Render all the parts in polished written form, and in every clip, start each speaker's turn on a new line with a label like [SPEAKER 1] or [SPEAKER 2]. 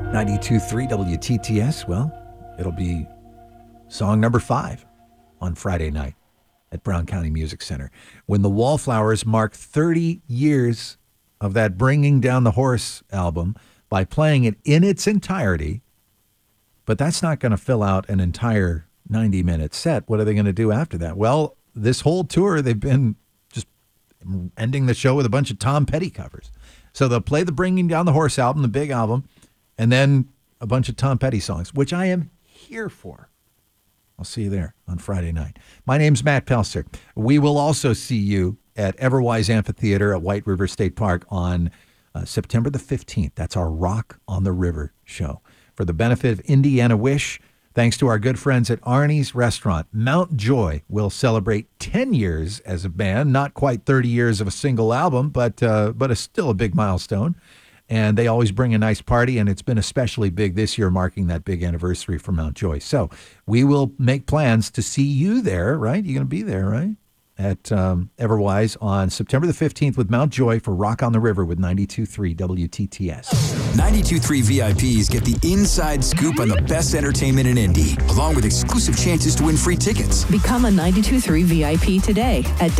[SPEAKER 1] 92.3 WTTS. Well, it'll be song number 5 on Friday night at Brown County Music Center, when the Wallflowers mark 30 years of that Bringing Down the Horse album by playing it in its entirety. But that's not going to fill out an entire 90-minute set. What are they going to do after that? Well, this whole tour, they've been just ending the show with a bunch of Tom Petty covers. So they'll play the Bringing Down the Horse album, the big album, and then a bunch of Tom Petty songs, which I am here for. I'll see you there on Friday night. My name's Matt Pelser. We will also see you at Everwise Amphitheater at White River State Park on September the 15th. That's our Rock on the River show. For the benefit of Indiana Wish, thanks to our good friends at Arnie's Restaurant, Mount Joy will celebrate 10 years as a band. Not quite 30 years of a single album, but it's still a big milestone. And they always bring a nice party, and it's been especially big this year, marking that big anniversary for Mount Joy. So we will make plans to see you there, right? You're going to be there, right? At Everwise on September the 15th with Mount Joy for Rock on the River with 92.3 WTTS.
[SPEAKER 2] 92.3 VIPs get the inside scoop on the best entertainment in Indy, along with exclusive chances to win free tickets.
[SPEAKER 3] Become a 92.3 VIP today at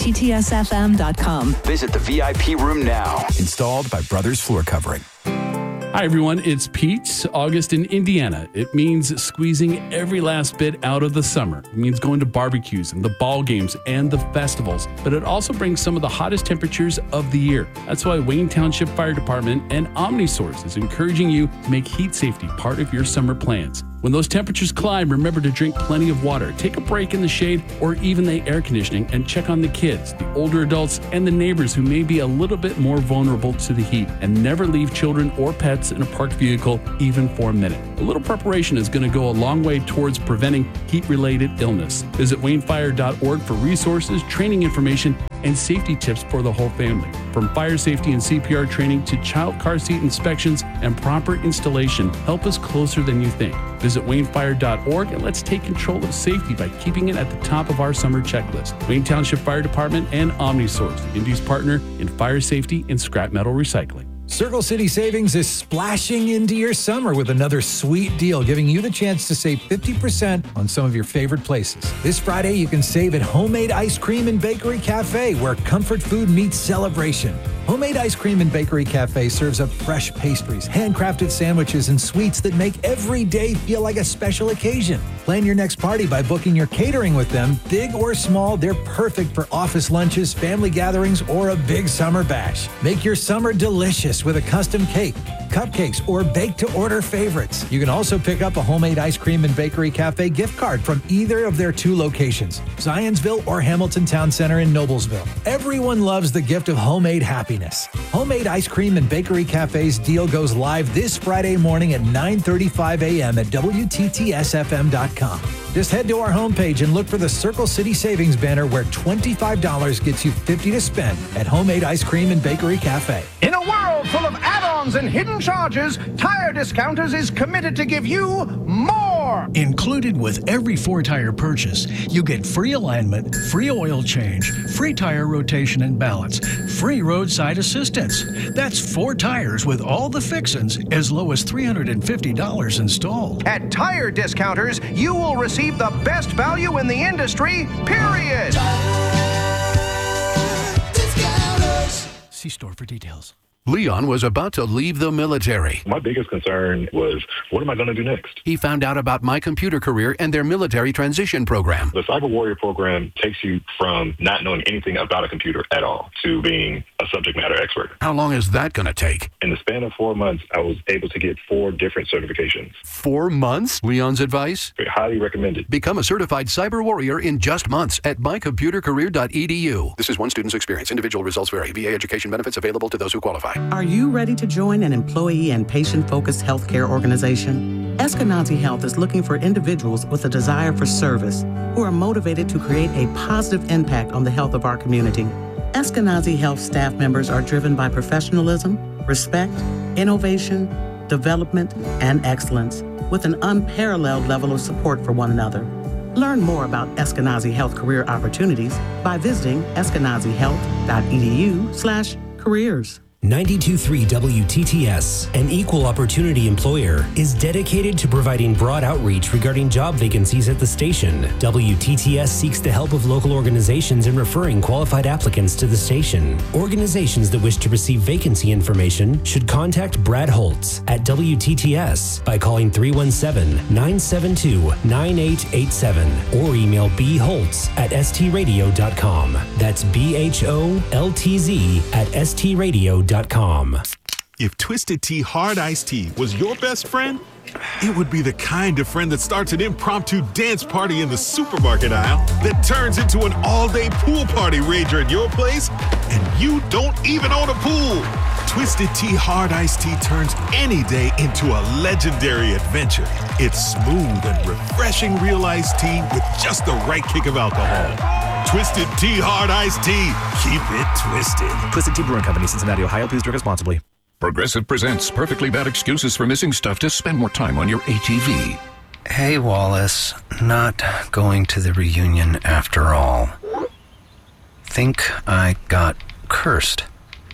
[SPEAKER 3] WTTSFM.com.
[SPEAKER 2] Visit the VIP room now. Installed by Brothers Floor Covering.
[SPEAKER 4] Hi, everyone. It's Pete. August in Indiana. It means squeezing every last bit out of the summer. It means going to barbecues and the ball games and the festivals. But it also brings some of the hottest temperatures of the year. That's why Wayne Township Fire Department and OmniSource is encouraging you to make heat safety part of your summer plans. When those temperatures climb, remember to drink plenty of water, take a break in the shade or even the air conditioning, and check on the kids, the older adults, and the neighbors who may be a little bit more vulnerable to the heat. And never leave children or pets in a parked vehicle even for a minute. A little preparation is going to go a long way towards preventing heat-related illness. Visit waynefire.org for resources, training information, and safety tips for the whole family. From fire safety and CPR training to child car seat inspections and proper installation, help us closer than you think. Visit waynefire.org and let's take control of safety by keeping it at the top of our summer checklist. Wayne Township Fire Department and OmniSource, Indy's partner in fire safety and scrap metal recycling.
[SPEAKER 1] Circle City Savings is splashing into your summer with another sweet deal, giving you the chance to save 50% on some of your favorite places. This Friday, you can save at Homemade Ice Cream and Bakery Cafe, where comfort food meets celebration. Homemade Ice Cream and Bakery Cafe serves up fresh pastries, handcrafted sandwiches, and sweets that make every day feel like a special occasion. Plan your next party by booking your catering with them. Big or small, they're perfect for office lunches, family gatherings, or a big summer bash. Make your summer delicious with a custom cake, cupcakes, or bake-to-order favorites. You can also pick up a Homemade Ice Cream and Bakery Cafe gift card from either of their 2 locations, Zionsville or Hamilton Town Center in Noblesville. Everyone loves the gift of homemade happiness. Homemade Ice Cream and Bakery Cafe's deal goes live this Friday morning at 9:35 a.m. at WTTSFM.com. Just head to our homepage and look for the Circle City Savings banner, where $25 gets you $50 to spend at Homemade Ice Cream and Bakery Cafe.
[SPEAKER 5] In a world full of add-ons and hidden charges, Tire Discounters is committed to give you more.
[SPEAKER 6] Included with every 4-tire purchase, you get free alignment, free oil change, free tire rotation and balance, free roadside assistance. That's 4 tires with all the fixins as low as $350 installed.
[SPEAKER 5] At Tire Discounters, you will receive the best value in the industry, period.
[SPEAKER 6] See store for details.
[SPEAKER 7] Leon was about to leave the military.
[SPEAKER 8] My biggest concern was, what am I going to do next?
[SPEAKER 7] He found out about My Computer Career and their military transition program.
[SPEAKER 8] The Cyber Warrior program takes you from not knowing anything about a computer at all to being a subject matter expert.
[SPEAKER 7] How long is that going to take?
[SPEAKER 8] In the span of 4 months, I was able to get 4 different certifications.
[SPEAKER 7] 4 months? Leon's advice?
[SPEAKER 8] Highly recommended.
[SPEAKER 7] Become a certified cyber warrior in just months at mycomputercareer.edu. This is one student's experience. Individual results vary. VA education benefits available to those who qualify.
[SPEAKER 9] Are you ready to join an employee and patient-focused healthcare organization? Eskenazi Health is looking for individuals with a desire for service who are motivated to create a positive impact on the health of our community. Eskenazi Health staff members are driven by professionalism, respect, innovation, development, and excellence, with an unparalleled level of support for one another. Learn more about Eskenazi Health career opportunities by visiting eskenazihealth.edu/careers.
[SPEAKER 10] 92.3 WTTS, an equal opportunity employer, is dedicated to providing broad outreach regarding job vacancies at the station. WTTS seeks the help of local organizations in referring qualified applicants to the station. Organizations that wish to receive vacancy information should contact Brad Holtz at WTTS by calling 317-972-9887 or email bholtz@stradio.com. That's BHOLTZ@stradio.com.
[SPEAKER 11] If Twisted Tea Hard Iced Tea was your best friend, it would be the kind of friend that starts an impromptu dance party in the supermarket aisle that turns into an all-day pool party rager at your place, and you don't even own a pool. Twisted Tea Hard Iced Tea turns any day into a legendary adventure. It's smooth and refreshing real iced tea with just the right kick of alcohol. Twisted Tea Hard Iced Tea. Keep it twisted.
[SPEAKER 12] Twisted Tea Brewing Company, Cincinnati, Ohio. Please drink responsibly.
[SPEAKER 13] Progressive presents Perfectly Bad Excuses for Missing Stuff to Spend More Time on Your ATV.
[SPEAKER 14] Hey, Wallace. Not going to the reunion after all. Think I got cursed.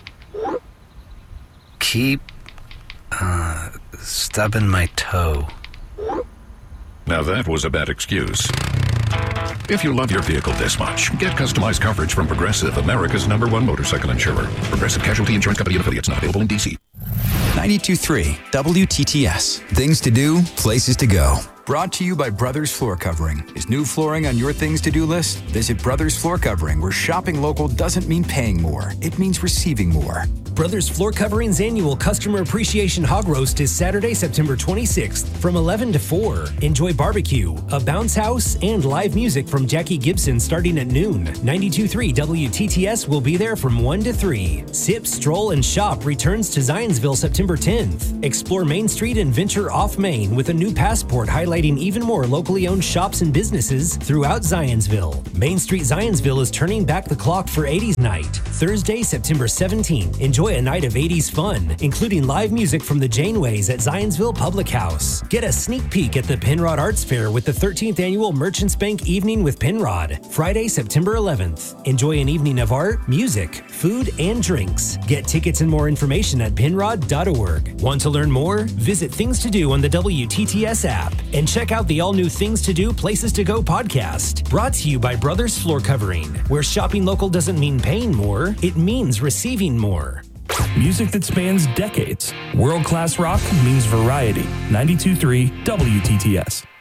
[SPEAKER 14] Keep, stubbing my toe.
[SPEAKER 13] Now that was a bad excuse. If you love your vehicle this much, get customized coverage from Progressive, America's #1 motorcycle insurer. Progressive Casualty Insurance Company and affiliates, not available in D.C.
[SPEAKER 2] 92.3 WTTS. Things to do, places to go. Brought to you by Brothers Floor Covering. Is new flooring on your things to do list? Visit Brothers Floor Covering, where shopping local doesn't mean paying more. It means receiving more.
[SPEAKER 10] Brothers Floor Covering's annual Customer Appreciation Hog Roast is Saturday, September 26th from 11 to 4. Enjoy barbecue, a bounce house, and live music from Jackie Gibson starting at noon. 92.3 WTTS will be there from 1 to 3. Sip, Stroll, and Shop returns to Zionsville September 10th. Explore Main Street and venture off Main with a new passport highlighting even more locally owned shops and businesses throughout Zionsville. Main Street Zionsville is turning back the clock for 80s Night. Thursday, September 17th. Enjoy a night of 80s fun, including live music from the Janeways at Zionsville Public House. Get a sneak peek at the Penrod Arts Fair with the 13th Annual Merchants Bank Evening with Penrod, Friday, September 11th. Enjoy an evening of art, music, food, and drinks. Get tickets and more information at penrod.org. Want to learn more? Visit Things to Do on the WTTS app and check out the all-new Things to Do, Places to Go podcast. Brought to you by Brothers Floor Covering, where shopping local doesn't mean paying more, it means receiving more.
[SPEAKER 15] Music that spans decades. World-class rock means variety. 92.3 WTTS.